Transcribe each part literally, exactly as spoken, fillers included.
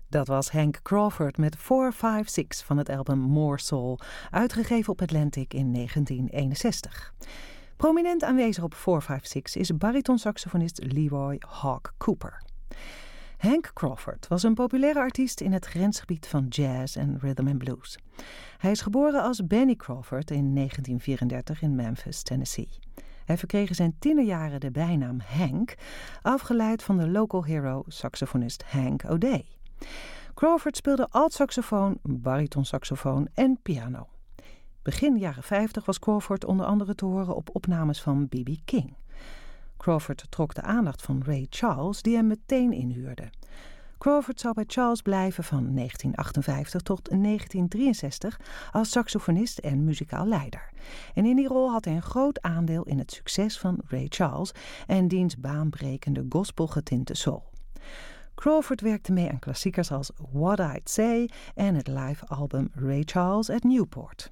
Dat was Hank Crawford met four five six van het album More Soul, uitgegeven op Atlantic in negentien eenenzestig. Prominent aanwezig op four five six is baritonsaxofonist Leroy Hawk Cooper. Hank Crawford was een populaire artiest in het grensgebied van jazz en rhythm and blues. Hij is geboren als Benny Crawford in negentien vierendertig in Memphis, Tennessee. Hij verkreeg in zijn tienerjaren de bijnaam Hank, afgeleid van de local hero saxofonist Hank O'Day. Crawford speelde altsaxofoon, baritonsaxofoon en piano. Begin jaren vijftig was Crawford onder andere te horen op opnames van B B King. Crawford trok de aandacht van Ray Charles, die hem meteen inhuurde. Crawford zou bij Charles blijven van negentien achtenvijftig tot negentien drieënzestig als saxofonist en muzikaal leider. En in die rol had hij een groot aandeel in het succes van Ray Charles en diens baanbrekende gospelgetinte soul. Crawford werkte mee aan klassiekers als What I'd Say en het live-album Ray Charles at Newport.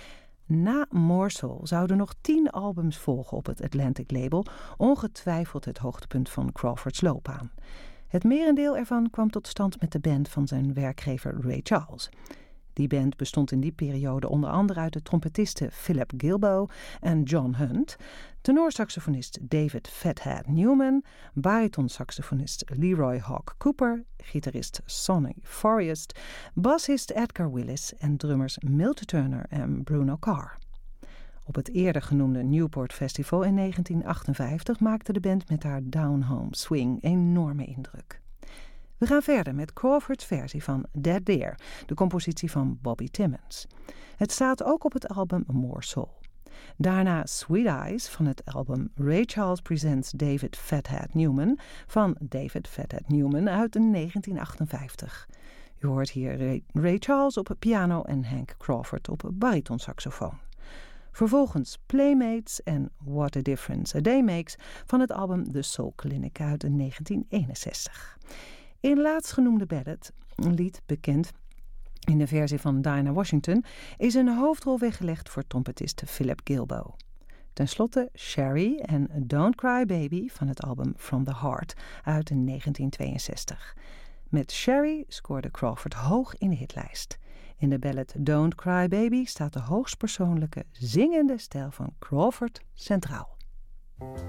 Na More Soul zouden nog tien albums volgen op het Atlantic-label, ongetwijfeld het hoogtepunt van Crawfords loopbaan. Het merendeel ervan kwam tot stand met de band van zijn werkgever Ray Charles. Die band bestond in die periode onder andere uit de trompetisten Philip Gilboe en John Hunt, tenorsaxofonist David Fathead Newman, baritonsaxofonist Leroy Hawk Cooper, gitarist Sonny Forrest, bassist Edgar Willis en drummers Milton Turner en Bruno Carr. Op het eerder genoemde Newport Festival in negentien achtenvijftig maakte de band met haar Down Home Swing enorme indruk. We gaan verder met Crawfords versie van Dead Deer, de compositie van Bobby Timmons. Het staat ook op het album More Soul. Daarna Sweet Eyes van het album Ray Charles Presents David Fathead Newman van David Fathead Newman uit negentien achtenvijftig. U hoort hier Ray, Ray Charles op piano en Hank Crawford op baritonsaxofoon. Vervolgens Playmates en What a Difference a Day Makes van het album The Soul Clinic uit negentien eenenzestig. In laatstgenoemde ballad, een lied bekend in de versie van Dinah Washington, is een hoofdrol weggelegd voor trompetist Philip Gilboe. Ten slotte Sherry en Don't Cry Baby van het album From the Heart uit negentien tweeënzestig. Met Sherry scoorde Crawford hoog in de hitlijst. In de ballad Don't Cry Baby staat de hoogstpersoonlijke zingende stijl van Crawford centraal.